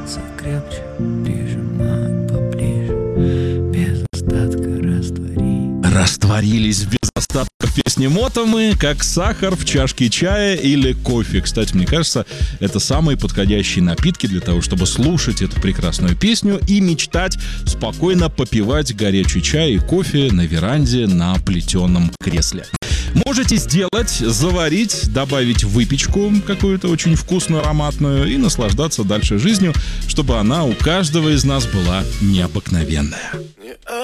прижаться крепче, прижимай поближе, без остатка раствори. Растворились без остатка в песне Мотомы, как сахар в чашке чая или кофе. Кстати, мне кажется, это самые подходящие напитки для того, чтобы слушать эту прекрасную песню и мечтать спокойно попивать горячий чай и кофе на веранде на плетеном кресле. Можете сделать, заварить, добавить в выпечку какую-то очень вкусную, ароматную и наслаждаться дальше жизнью, чтобы она у каждого из нас была необыкновенная.